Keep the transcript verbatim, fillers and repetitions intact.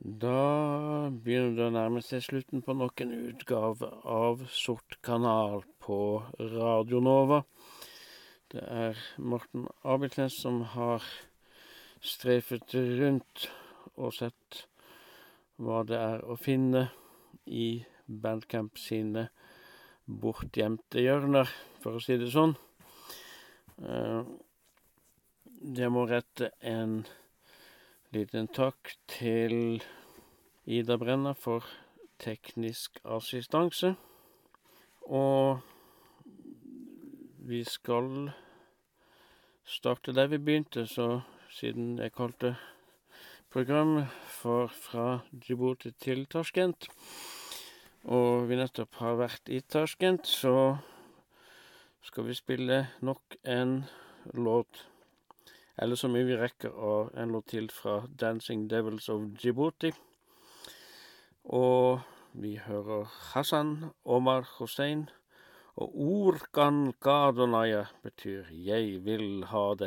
Da begynner det å nærme seg slutten på nok en utgave av Sort kanal på Radio Nova. Det er Morten Abelsnes som har strefet rundt og sett hva det er å finne i Bandcamp sine bortgjemte hjørner, for å si det sånn. Jeg må rette en liten takk til Ida Brenna for teknisk assistanse. Og vi skal starte der vi begynte, så siden jeg kalte programmet for Fra Djibouti til Tashkent, og vi nettopp har vært i Tashkent, så skal vi spille nok en låt, eller så mye vi rekker av en låt til fra Dancing Devils of Djibouti. Og vi hører Hassan Omar Hussein, og Urkan Kadonaya betyr «Jeg vil ha det».